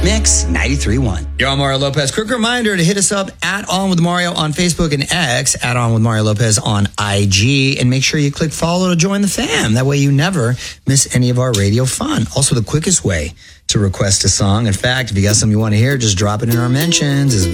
Mix 93.1. You're on Mario Lopez. Quick reminder to hit us up at On With Mario on Facebook and X, at On With Mario Lopez on IG, and make sure you click follow to join the fam. That way you never miss any of our radio fun. Also, the quickest way to request a song. In fact, if you got something you want to hear, just drop it in our mentions.